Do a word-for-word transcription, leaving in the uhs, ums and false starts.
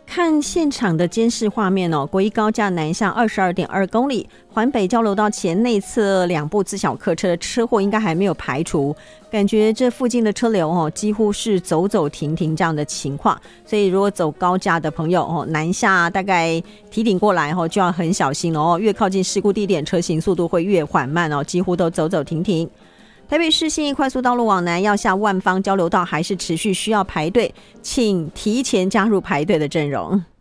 看现场的监视画面哦，国一高架南下二十二点二公里，环北交流道前内侧两部自小客车的车祸应该还没有排除，感觉这附近的车流哦几乎是走走停停这样的情况，所以如果走高架的朋友哦，南下大概提顶过来哦就要很小心哦，越靠近事故地点车行速度会越缓慢哦，几乎都走走停停。台北市信义快速道路往南要下万芳交流道还是持续需要排队，请提前加入排队的阵容。